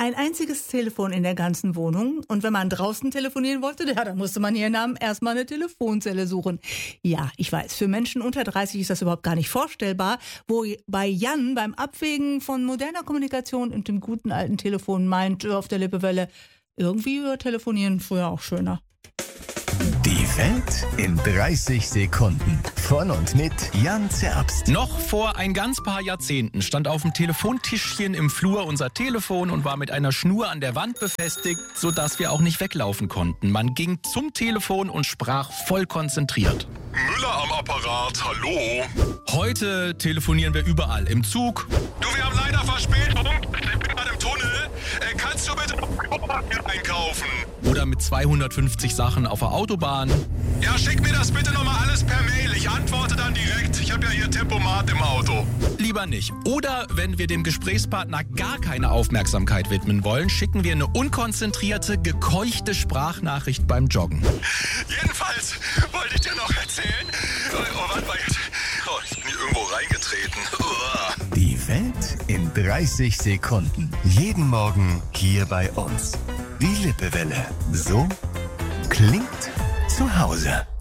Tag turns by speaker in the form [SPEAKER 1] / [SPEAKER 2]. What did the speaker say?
[SPEAKER 1] ein einziges Telefon in der ganzen Wohnung. Und wenn man draußen telefonieren wollte, ja, dann musste man hier in Namen erstmal eine Telefonzelle suchen. Ja, ich weiß, für Menschen unter 30 ist das überhaupt gar nicht vorstellbar, wo bei Jan beim Abwägen von moderner Kommunikation und dem guten alten Telefon meint auf der Lippewelle, irgendwie war Telefonieren früher auch schöner.
[SPEAKER 2] Die Welt in 30 Sekunden. Von und mit Jan Zerbst.
[SPEAKER 3] Noch vor ein ganz paar Jahrzehnten stand auf dem Telefontischchen im Flur unser Telefon und war mit einer Schnur an der Wand befestigt, sodass wir auch nicht weglaufen konnten. Man ging zum Telefon und sprach voll konzentriert.
[SPEAKER 4] Müller am Apparat, hallo.
[SPEAKER 3] Heute telefonieren wir überall. Im Zug.
[SPEAKER 4] Du, wir haben leider Verspätung. Ich bin gerade im Tunnel. Kannst du bitte noch Klopapier einkaufen?
[SPEAKER 3] Oder mit 250 Sachen auf der Autobahn.
[SPEAKER 4] Ja, schick mir das bitte nochmal alles per Mail. Ich antworte dann direkt. Ich habe ja hier Tempomat im Auto.
[SPEAKER 3] Lieber nicht. Oder wenn wir dem Gesprächspartner gar keine Aufmerksamkeit widmen wollen, schicken wir eine unkonzentrierte, gekeuchte Sprachnachricht beim Joggen.
[SPEAKER 4] Jedenfalls wollte ich dir noch erzählen. Oh, warte mal jetzt. Oh, ich bin hier irgendwo reingetreten.
[SPEAKER 2] Die Welt in 30 Sekunden. Jeden Morgen hier bei uns. Die Lippewelle. So klingt zu Hause.